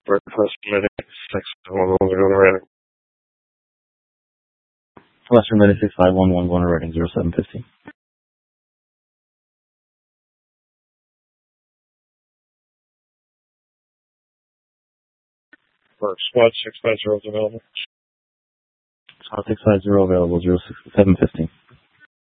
Breakfast Medic 651 Western Medic 6511 going to Reading 0750. for Squad 650 available. Squad 650 available 0750.